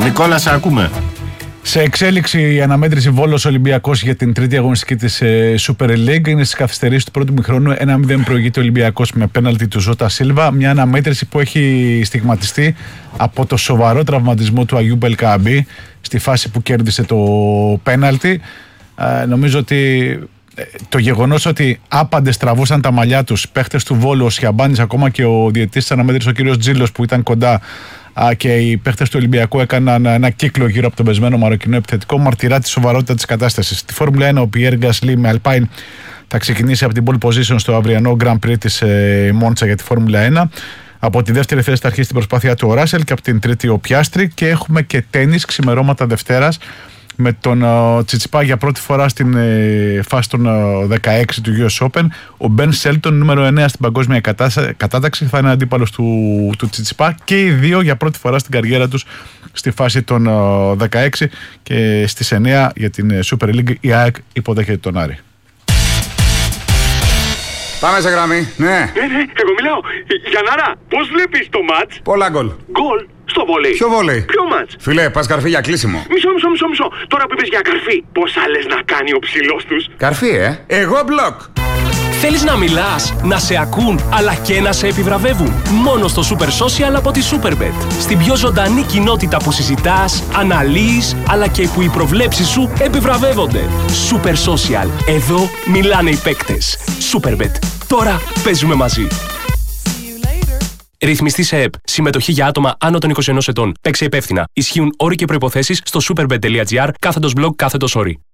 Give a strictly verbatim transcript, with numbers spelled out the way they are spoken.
Νικόλα, σε ακούμε. Σε εξέλιξη η αναμέτρηση Βόλος Ολυμπιακός για την τρίτη αγωνιστική της ε, Super League. Είναι στις καθυστερήσεις του πρώτου μηχρόνου. ένα μηδέν προηγείται ο Ολυμπιακός με πέναλτι του Ζώτα Σίλβα. Μια αναμέτρηση που έχει στιγματιστεί από το σοβαρό τραυματισμό του Αγιούμπ Ελκαμπή στη φάση που κέρδισε το πέναλτι. Ε, νομίζω ότι το γεγονός ότι άπαντες τραβούσαν τα μαλλιά τους, παίχτες του Βόλου, ο Σιαμπάνης, ακόμα και ο διαιτητής της αναμέτρησης, ο κύριος Τζίλος, που ήταν κοντά, και οι παίχτες του Ολυμπιακού έκαναν ένα κύκλο γύρω από τον πεσμένο μαροκινό επιθετικό, μαρτυρά τη σοβαρότητα της κατάστασης. Στη Φόρμουλα ένα, ο Πιέρ Γκασλί με Alpine θα ξεκινήσει από την pole position στο αυριανό Grand Prix της ε, Μόντσα για τη Φόρμουλα ένα. Από τη δεύτερη θέση θα αρχίσει την προσπάθεια του ο Ράσελ και από την τρίτη ο Πιάστρι. Και έχουμε και τένις ξημερώματα Δευτέρας με τον uh, Τσιτσιπά για πρώτη φορά στην uh, φάση των uh, δεκαέξι του γιου ες Open. Ο Μπεν Σέλτον, νούμερο εννέα στην παγκόσμια κατάσα, κατάταξη, θα είναι αντίπαλος του, του Τσιτσιπά, και οι δύο για πρώτη φορά στην καριέρα τους στη φάση των uh, δεκαέξι, και στις εννέα για την uh, Super League η ΑΕΚ υποδέχεται τον Άρη. Πάμε σε γραμμή, ναι. Ναι, ναι, εγώ μιλάω. Γιαννάρα, πώς βλέπεις το μάτς? Πολλά γκολ. Γκολ στο βόλεϊ. Ποιο βόλεϊ? Ποιο μάτς? Φίλε, πας καρφί για κλείσιμο. Μισό, μισό, μισό, μισό. Τώρα που είπες για καρφί, πόσα λες να κάνει ο ψηλός τους? Καρφί, ε. Εγώ μπλοκ. Θέλεις να μιλάς, να σε ακούν, αλλά και να σε επιβραβεύουν? Μόνο στο Super Social από τη Superbet. Στην πιο ζωντανή κοινότητα που συζητάς, αναλύεις, αλλά και που οι προβλέψεις σου επιβραβεύονται. Super Social. Εδώ μιλάνε οι παίκτες. Superbet. Τώρα παίζουμε μαζί. Ρυθμιστή σε ΕΠ. Συμμετοχή για άτομα άνω των είκοσι ενός ετών. Παίξε υπεύθυνα. Ισχύουν όροι και προϋποθέσεις στο superbet.gr κάθετος blog κάθετος όροι.